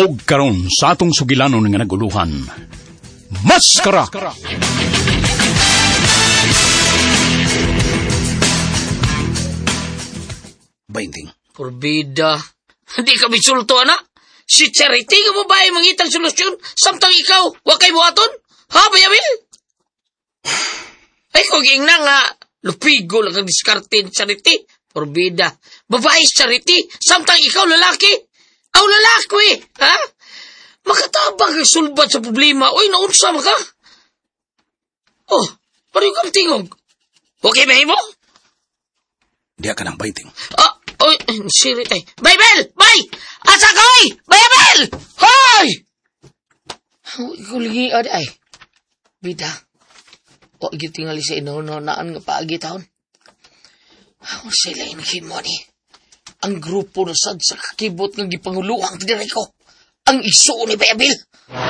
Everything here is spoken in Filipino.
Og karon sa atong sugilanon nga naguluhan, Maskara! Bainting. Porbida. Hindi ka bisulto, anak. Si Charity nga babae mangitang solusyon, samtang ikaw, wakay buhaton? Ha, Bayabil? Ay, kung na nga, lupigo lang ang diskarte ni Charity. Porbida. Babae si Charity, samtang ikaw lalaki. Aw, lalaki, ha? Makatabang ang sulbat sa problema. Uy, naunsa maka? Oh, pareho kang tingog. Okay ba mo? Diya ka ng Bainting. Ah, oy, siri tay. Baybel! Bay! Asa ka, oy! Baybel! Hoy! Kuligi, ay. Bida. O, gitingali sa inununaan nga paagi taon. Sila yung himo ni. Ang grupo na sad sa kakibot ng gipanguluang tinari ko. Ang iso ni Bayabil.